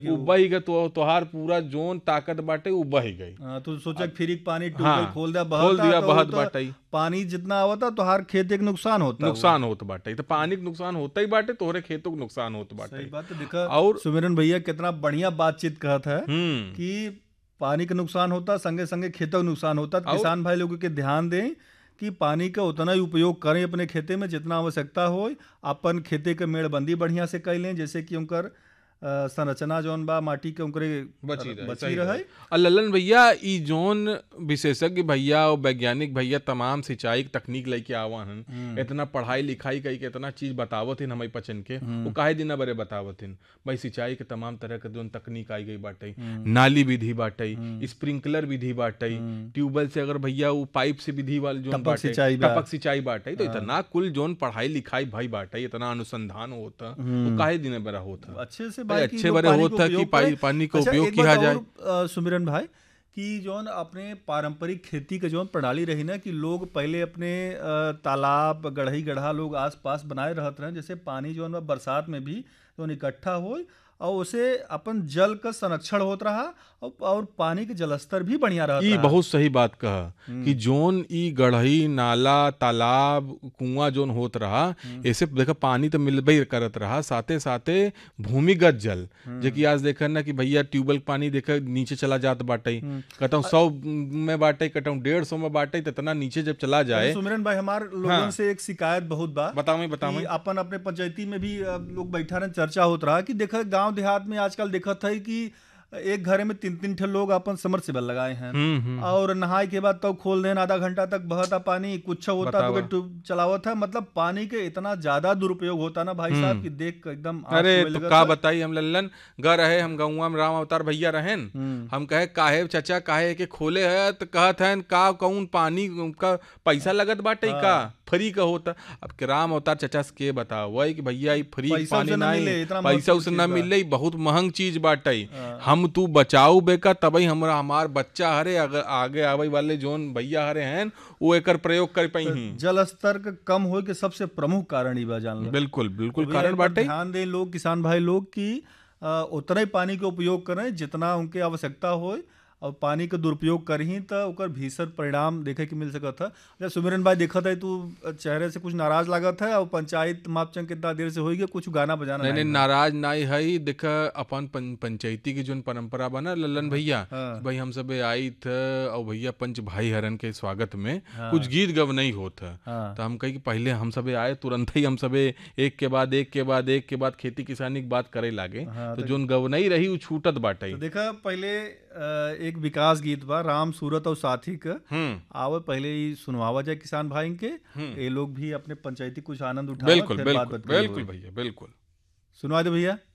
उ बही गए तो तोहार पूरा जोन ताकत बाटे उ बही गई। तो सोचा कि फिर पानी ट्यूबवेल हाँ, खोल दिया खोल बहता दिया तो बहत तो बाटे, पानी जितना आवता तो हर खेत एक नुकसान होता हुआ। नुकसान होत बाटे। तो पानी के नुकसान होता ही बाटे, तोहरे खेतों के नुकसान होत सही बाटे। बात है। देखा और सुमिरन भैया कितना बढ़िया बातचीत कहत है हम्म कि पानी का नुकसान होता संगे संगे खेतों का नुकसान होता, तो और किसान भाई लोगों के ध्यान दें कि पानी का उतना ही उपयोग करें अपने खेते में जितना आवश्यकता हो। अपन खेते के मेड़बंदी बढ़िया से कर लें, जैसे कि उनकर संरचना जौन बा माटी के उनकरे बची रहे, बची सही रहे। रहे। और ललन भैया ई जोन विशेषज्ञ भैया और वैज्ञानिक भैया तमाम सिंचाई की तकनीक लेके आवा हन, इतना पढ़ाई लिखाई कई के इतना चीज बतावत हन हमारी पचन के, वो काहे दिन बरे बतावत हन भाई सिंचाई के तमाम तरह के जोन तकनीक आई गई बाटे, नाली विधि बाटे, स्प्रिंकलर विधि बाटे, ट्यूबवेल से अगर भैया वो पाइप से विधि वाले जोन टपक बाटे, सिंचाई बा। टपक सिंचाई बाटे, तो इतना कुल जोन पढ़ाई लिखाई भाई बाटे, इतना अनुसंधान होता, वो काहे दिन बरा होता, अच्छे से भाई भाई कि अच्छे लोग बरे पानी होता कि पानी का अच्छा उपयोग एक किया बात जाए। और सुमिरन भाई कि जौन अपने पारंपरिक खेती के जौन प्रणाली रही ना कि लोग पहले अपने तालाब गढ़ई गढ़ा लोग आस पास बनाए रहते रहे, जैसे पानी जौन बा बरसात में भी जौन इकट्ठा हो और उसे अपन जल का संरक्षण होत रहा और पानी के जलस्तर भी बढ़िया रहत ई रहा। बहुत सही बात कहा कि जोन ई गढ़ई नाला तालाब कुआं जोन होत रहा, ऐसे देखा पानी तो मिलबे करत रहा, साथे साथे भूमिगत जल जो कि आज देखा ना कि भैया ट्यूबवेल पानी देखा नीचे चला जात बाटे, कहता हूँ 100 में बाटे, कहता हूँ 150 में बाटे, तो इतना नीचे जब चला जाए। सुमिरन भाई हमार लोगन हाँ। से एक शिकायत बहुत बा बताओ कि अपन अपने पंचायती में भी लोग बैठा रहे चर्चा होत रहा कि देखा गांव देहात में आजकल देखत है कि एक घरे में 3-3 ठे लोग अपन समरसेबल लगाए हैं और नहाए के बाद तो खोल देन, आधा घंटा तक बहता पानी, कुछ होता तो बतावा। ट्यूब चलावत है। मतलब पानी के इतना ज्यादा दुरुपयोग होता ना भाई साहब कि देख के एकदम आंसू अरे आए तो लगत का है। बताई हम लल्लन ग रहे हम गौवा में राम अवतार भैया रहेन, हम कहे काहे चाचा काहे के खोले है, तो कहत हैं का कौन पानी का पैसा लगत बाटे का फ्री का होता। अब के राम अवतार चचा से के बताओ वही कि भैया ये फ्री पैसा पानी उसे ना मिले, नहीं, इतना पैसा महत्वपूर्ण उसे चीज ना बा। मिले, बहुत महंग चीज बाटे। हम तू बचाऊ बेका तभी हमरा हमार बच्चा हरे अगर आगे आवे वाले जोन भैया हरे हैं वो एकर प्रयोग कर पाई ही। जल स्तर के कम होए के सबसे प्रमुख कारण ही बा जान लो। बिल्कुल बिल्कुल भैया कारण एक बार बाटे। ध्यान दें लोग, किसान भाई लोग कि उतना ही पानी के उपयोग करें जितना उनके आवश्यकता हो और पानी के दुरुपयोग करही तो ओकर भीषण परिणाम देखे के मिल सकत है। अच्छा सुमिरन भाई देखत है तू चेहरे से कुछ नाराज लागत है और पंचायत मापचंग कितना देर से होई गया, कुछ गाना बजाना नहीं नहीं बा। नाराज नहीं है, देखा अपन पंचायती की जोन परंपरा बना लल्लन भैया हाँ। भाई हम सब आई थे और भैया पंच भाई हरन के स्वागत में हाँ। कुछ गीत गव नहीं होता, हाँ। तो हम कही कि पहले हम सब आए तुरंत ही हम सब एक के बाद एक के बाद एक के बाद खेती किसानी की बात करे लागे, हाँ, तो जोन गव नहीं रही वो छूटत बाटे। तो देखा पहले एक विकास गीत बा राम सूरत और साथी का आवे पहले ही सुनवावा जाए किसान भाई के, ये लोग भी अपने पंचायती कुछ आनंद उठावा, बिल्कुल फिर बात बिल्कुल बात करी बिल्कुल होई। भैया बिल्कुल सुनवा दे भैया।